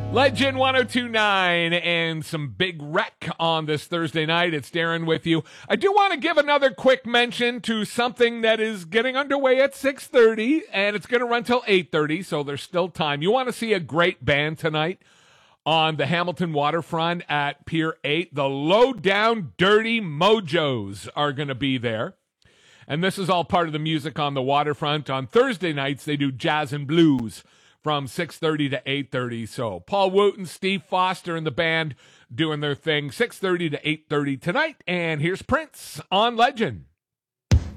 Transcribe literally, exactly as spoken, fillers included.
Legend one oh two point nine and some big wreck on this Thursday night. It's Darren with you. I do want to give another quick mention to something that is getting underway at six thirty, and it's going to run till eight thirty, so there's still time. You want to see a great band tonight on the Hamilton waterfront at Pier eight. The Low Down Dirty Mojos are going to be there. And this is all part of the Music on the Waterfront. On Thursday nights, they do jazz and blues from six thirty to eight thirty. So Paul Wooten, Steve Foster, and the band doing their thing six thirty to eight thirty tonight. And here's Prince on Legend.